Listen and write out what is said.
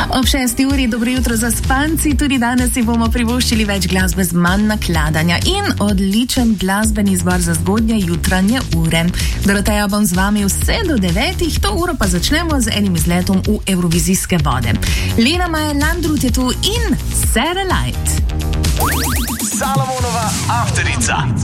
Ob 6. uri dobro jutro za spanci, tudi danes si bomo privoščili več glasbe z manj nakladanja in odličen glasbeni izbor za zgodnje jutranje ure. Doroteja bom z vami vse do 9, to uro pa začnemo z enim izletom v evrovizijske vode. Lena Majer-Landrut je tu in Sarah Light. Salomonova Afterica.